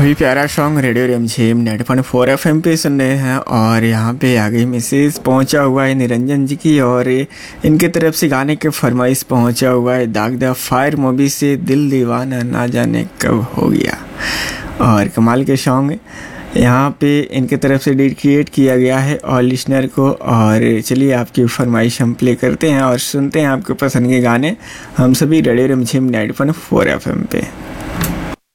अभी प्यारा song radio रिमझिम 90.4 FM पे सुन रहे हैं और यहाँ पे आगे मैसेज पहुँचा हुआ है निरंजन जी की और इनके तरफ से गाने के फरमाइश पहुँचा हुआ है दाग द फायर मूवी से दिल दीवाना ना जाने कब हो गया। और कमाल के सॉन्ग यहाँ पे इनके तरफ से डेडिकेट किया गया है और लिसनर को। और चलिए आपकी फरमाइश हम प्ले करते हैं और सुनते हैं आपके पसंद के गाने हम सभी रेडियो रिमझिम 90.4 FM पे।